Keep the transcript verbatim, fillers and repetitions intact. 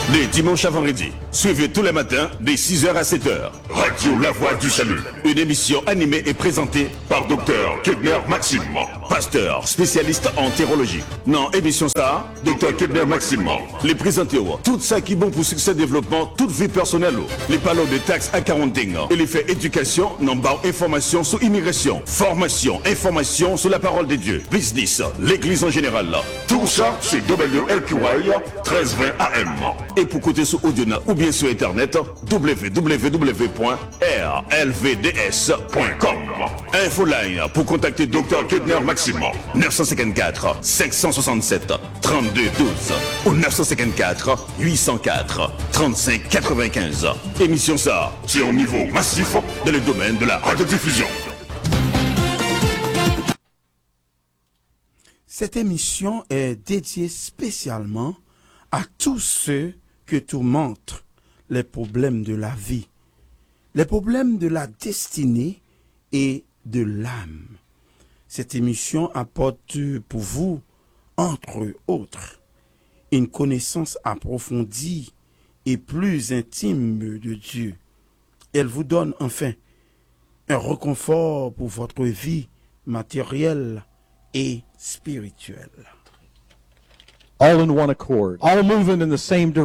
Les dimanches avant-midi, suivez tous les matins dès six heures à sept heures. Radio La Voix du Salut. Une émission animée et présentée par Docteur Kedner Maxime, pasteur spécialiste en théologie. Non, émission ça, Docteur Kedner Maxime. Les présenteurs, tout ça qui est bon pour succès développement, toute vie personnelle. Les parlons de taxes accounting et les faits éducation, non bas information sur immigration, formation, information sur la parole de Dieu, business, l'église en général. Tout ça, c'est W L Q Y treize vingt A M. Et pour côté sur Audiona ou bien sur Internet, w w w point r l v d s point com. Infoline pour contacter Docteur Kedner Maxime, neuf cent cinquante-quatre cinq cent soixante-sept trente-deux douze ou neuf cent cinquante-quatre huit cent quatre trente-cinq quatre-vingt-quinze. Émission ça, c'est au niveau massif dans le domaine de la radiodiffusion. Cette émission est dédiée spécialement à tous ceux que tourmentent les problèmes de la vie, les problèmes de la destinée et de l'âme. Cette émission apporte pour vous, entre autres, une connaissance approfondie et plus intime de Dieu. Elle vous donne enfin un réconfort pour votre vie matérielle et spirituelle. All in one accord, all moving in the same direction.